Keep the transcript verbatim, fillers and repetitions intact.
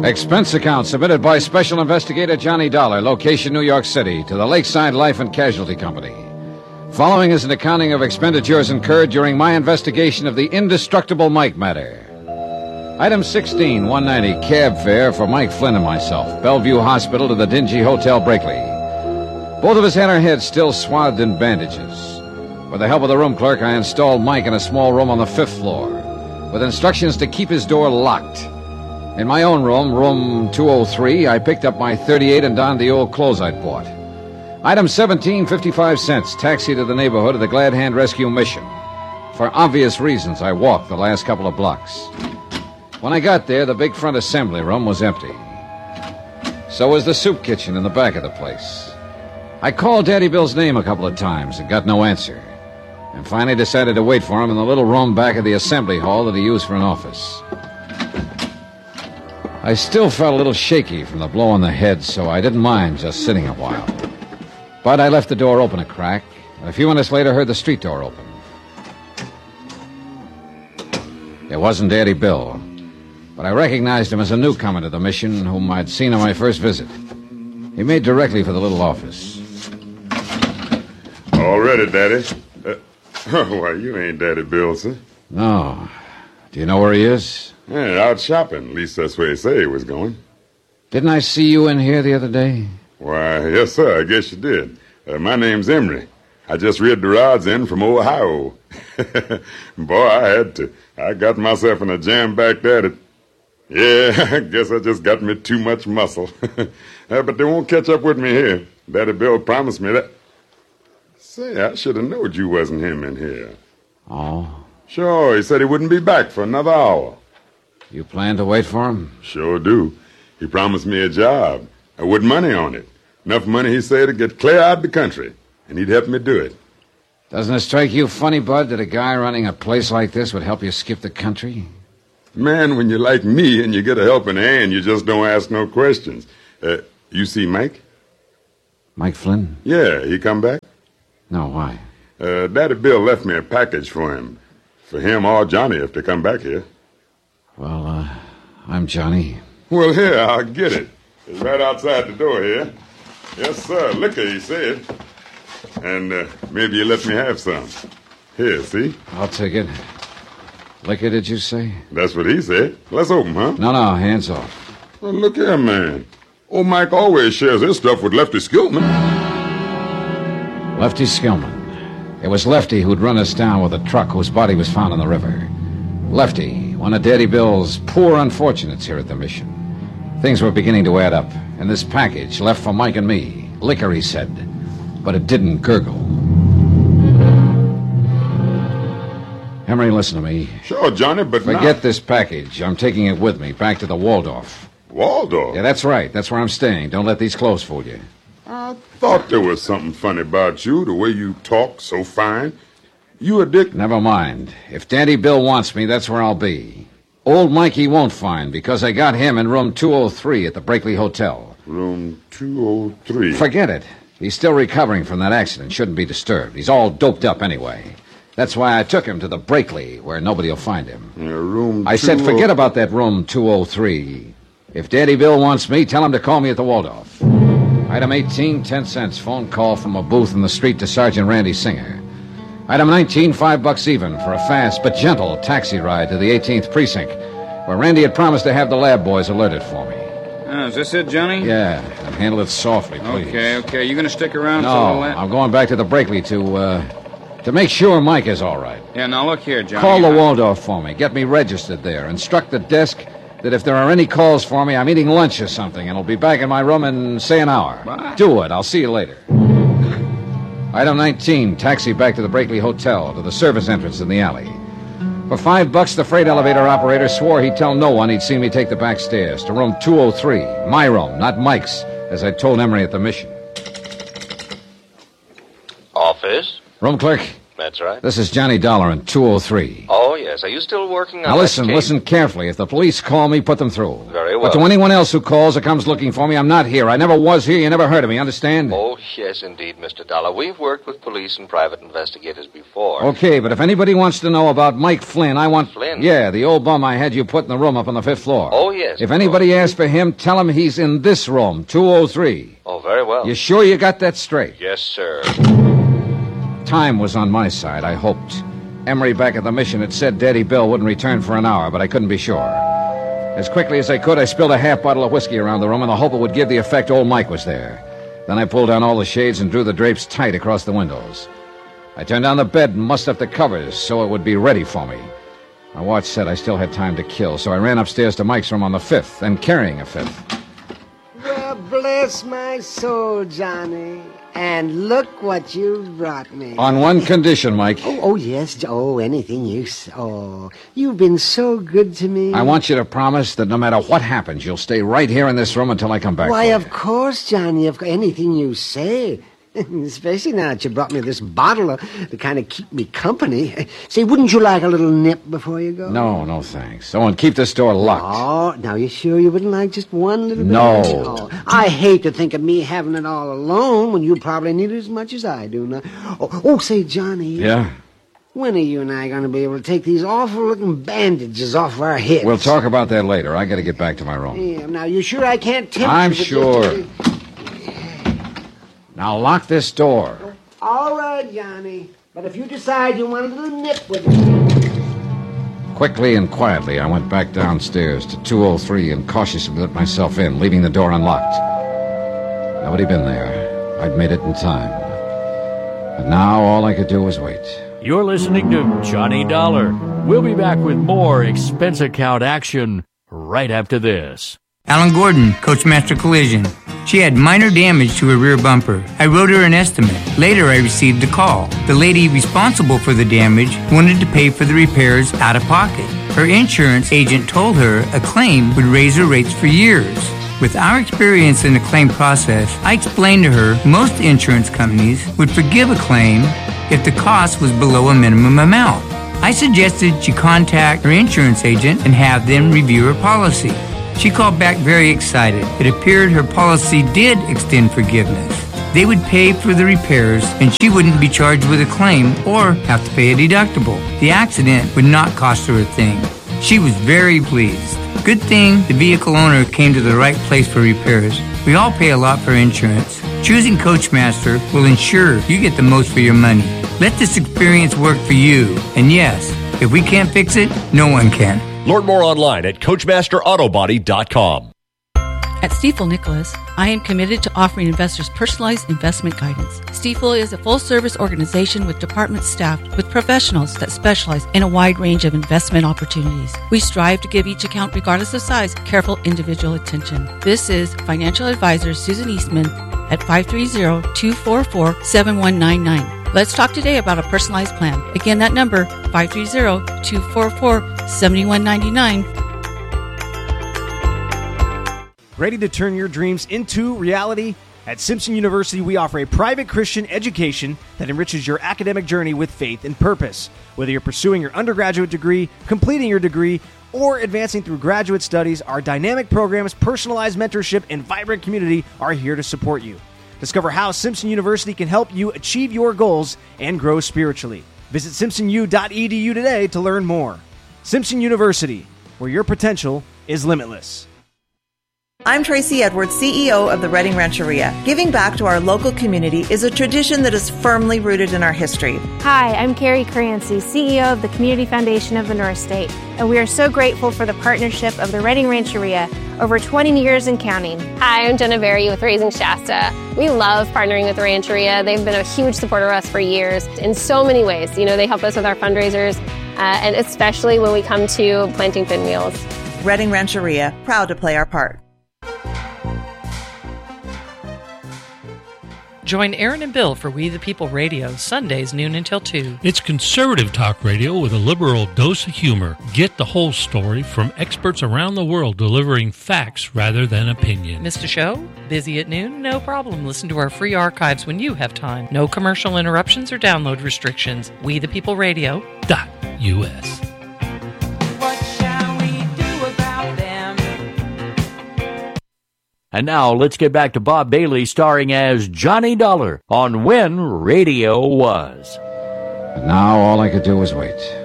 Expense account submitted by Special Investigator Johnny Dollar, location New York City, to the Lakeside Life and Casualty Company. Following is an accounting of expenditures incurred during my investigation of the indestructible Mike matter. Item sixteen, one ninety, cab fare for Mike Flynn and myself, Bellevue Hospital to the dingy Hotel Brakely. Both of us had our heads still swathed in bandages. With the help of the room clerk, I installed Mike in a small room on the fifth floor, with instructions to keep his door locked. In my own room, room two oh three, I picked up my thirty-eight and donned the old clothes I'd bought. Item seventeen, fifty-five cents, taxi to the neighborhood of the Glad Hand Rescue Mission. For obvious reasons, I walked the last couple of blocks. When I got there, the big front assembly room was empty. So was the soup kitchen in the back of the place. I called Daddy Bill's name a couple of times and got no answer, and finally decided to wait for him in the little room back of the assembly hall that he used for an office. I still felt a little shaky from the blow on the head, so I didn't mind just sitting a while. But I left the door open a crack, and a few minutes later heard the street door open. It wasn't Daddy Bill, but I recognized him as a newcomer to the mission whom I'd seen on my first visit. He made directly for the little office. All ready, Daddy. Uh, why, you ain't Daddy Bill, sir. No. Do you know where he is? Yeah, out shopping. At least that's where he said he was going. Didn't I see you in here the other day? Why, yes, sir. I guess you did. Uh, my name's Emery. I just read the rods in from Ohio. Boy, I had to. I got myself in a jam back there that... Yeah, I guess I just got me too much muscle. uh, but they won't catch up with me here. Daddy Bill promised me that... Say, I should have known you wasn't him in here. Oh? Sure, he said he wouldn't be back for another hour. You plan to wait for him? Sure do. He promised me a job, uh, with money on it. Enough money, he said, to get clear out of the country, and he'd help me do it. Doesn't it strike you funny, Bud, that a guy running a place like this would help you skip the country? Man, when you're like me and you get a helping hand, you just don't ask no questions. Uh, you see Mike? Mike Flynn? Yeah, he come back? No, why? Uh, Daddy Bill left me a package for him. For him or Johnny if they come back here. Well, uh, I'm Johnny. Well, here, I'll get it. It's right outside the door here. Yes, sir, liquor, he said. And uh, maybe you let me have some. Here, see? I'll take it. Liquor, did you say? That's what he said. Let's open, huh? No, no, hands off. Well, look here, man. Old Mike always shares his stuff with Lefty Skillman. Lefty Skillman. It was Lefty who'd run us down with a truck whose body was found in the river. Lefty, one of Daddy Bill's poor unfortunates here at the mission. Things were beginning to add up, and this package left for Mike and me. Liquor, he said, but it didn't gurgle. Emery, listen to me. Sure, Johnny, but Forget now... this package. I'm taking it with me back to the Waldorf. Waldorf? Yeah, that's right. That's where I'm staying. Don't let these clothes fool you. I thought there was something funny about you, the way you talk so fine. You a dick... Never mind. If Daddy Bill wants me, that's where I'll be. Old Mikey won't find, because I got him in room two oh three at the Brakely Hotel. Room two oh three? Forget it. He's still recovering from that accident. Shouldn't be disturbed. He's all doped up anyway. That's why I took him to the Brakely, where nobody will find him. Yeah, room I said forget about that room two oh three. If Daddy Bill wants me, tell him to call me at the Waldorf. Item eighteen, ten cents. Phone call from a booth in the street to Sergeant Randy Singer. Item nineteen, five bucks even for a fast but gentle taxi ride to the eighteenth precinct, where Randy had promised to have the lab boys alerted for me. Oh, is this it, Johnny? Yeah, and handle it softly, please. Okay, okay. You gonna stick around No, for all that? I'm going back to the Brakely to, uh, to make sure Mike is all right. Yeah, now look here, Johnny. Call the I... Waldorf for me. Get me registered there. Instruct the desk that if there are any calls for me, I'm eating lunch or something, and I'll be back in my room in, say, an hour. What? Do it. I'll see you later. Item nineteen, taxi back to the Brakely Hotel, to the service entrance in the alley. For five bucks, the freight elevator operator swore he'd tell no one he'd seen me take the back stairs to room two oh three. My room, not Mike's, as I told Emery at the mission. Office? Room clerk, That's right. This is Johnny Dollar in two oh three. Oh, yes. Are you still working on Now listen, that case? listen carefully. If the police call me, put them through. Very well. But to anyone else who calls or comes looking for me, I'm not here. I never was here. You never heard of me, understand? Oh, yes, indeed, Mister Dollar. We've worked with police and private investigators before. Okay, but if anybody wants to know about Mike Flynn, I want... Flynn? Yeah, the old bum I had you put in the room up on the fifth floor. Oh, yes. If anybody asks for him, tell him he's in this room, two oh three. Oh, very well. You sure you got that straight? Yes, sir. Time was on my side, I hoped. Emery back at the mission had said Daddy Bill wouldn't return for an hour, but I couldn't be sure. As quickly as I could, I spilled a half bottle of whiskey around the room in the hope it would give the effect old Mike was there. Then I pulled down all the shades and drew the drapes tight across the windows. I turned down the bed and mussed up the covers so it would be ready for me. My watch said I still had time to kill, so I ran upstairs to Mike's room on the fifth, and carrying a fifth. Well, bless my soul, Johnny. And look what you brought me. On one condition, Mike. Oh, oh, yes. Oh, anything you say. Oh, you've been so good to me. I want you to promise that no matter what happens, you'll stay right here in this room until I come back. Why, for of you. course, Johnny. Of anything you say. Especially now that you brought me this bottle of, to kind of keep me company. Say, wouldn't you like a little nip before you go? No, no, thanks. Oh, and keep this door locked. Oh, now you sure you wouldn't like just one little bit? No. Oh, I hate to think of me having it all alone when you probably need it as much as I do now. Oh, oh say, Johnny. Yeah? When are you and I going to be able to take these awful-looking bandages off our heads? We'll talk about that later. I got to get back to my room. Yeah, now, you sure I can't tempt I'm you with sure. just- Now lock this door. All right, Johnny. But if you decide you want a little nip with me... Quickly and quietly, I went back downstairs to two oh three and cautiously let myself in, leaving the door unlocked. Nobody been there. I'd made it in time. But now all I could do was wait. You're listening to Johnny Dollar. We'll be back with more expense account action right after this. Alan Gordon, Coachmaster Collision. She had minor damage to her rear bumper. I wrote her an estimate. Later, I received a call. The lady responsible for the damage wanted to pay for the repairs out of pocket. Her insurance agent told her a claim would raise her rates for years. With our experience in the claim process, I explained to her most insurance companies would forgive a claim if the cost was below a minimum amount. I suggested she contact her insurance agent and have them review her policy. She called back very excited. It appeared her policy did extend forgiveness. They would pay for the repairs, and she wouldn't be charged with a claim or have to pay a deductible. The accident would not cost her a thing. She was very pleased. Good thing the vehicle owner came to the right place for repairs. We all pay a lot for insurance. Choosing Coachmaster will ensure you get the most for your money. Let this experience work for you. And yes, if we can't fix it, no one can. Learn more online at Coachmaster Auto Body dot com. At Stifel Nicholas, I am committed to offering investors personalized investment guidance. Stifel is a full-service organization with departments staffed with professionals that specialize in a wide range of investment opportunities. We strive to give each account, regardless of size, careful individual attention. This is financial advisor Susan Eastman at five three zero, two four four, seven one nine nine. Let's talk today about a personalized plan. Again, that number, five three zero, two four four, seven one nine nine. Ready to turn your dreams into reality? At Simpson University, we offer a private Christian education that enriches your academic journey with faith and purpose. Whether you're pursuing your undergraduate degree, completing your degree, or advancing through graduate studies, our dynamic programs, personalized mentorship, and vibrant community are here to support you. Discover how Simpson University can help you achieve your goals and grow spiritually. Visit simpson u dot e d u today to learn more. Simpson University, where your potential is limitless. I'm Tracy Edwards, C E O of the Reading Rancheria. Giving back to our local community is a tradition that is firmly rooted in our history. Hi, I'm Carrie Crancy, C E O of the Community Foundation of the North State, and we are so grateful for the partnership of the Reading Rancheria over twenty years and counting. Hi, I'm Jenna Berry with Raising Shasta. We love partnering with the Rancheria. They've been a huge supporter of us for years in so many ways. You know, they help us with our fundraisers, uh, and especially when we come to planting pinwheels. Reading Rancheria, proud to play our part. Join Aaron and Bill for We the People Radio, Sundays noon until two. It's conservative talk radio with a liberal dose of humor. Get the whole story from experts around the world delivering facts rather than opinion. Missed a show? Busy at noon? No problem. Listen to our free archives when you have time. No commercial interruptions or download restrictions. We the People Radio dot U S. And now let's get back to Bob Bailey starring as Johnny Dollar on When Radio Was. And now all I could do was wait.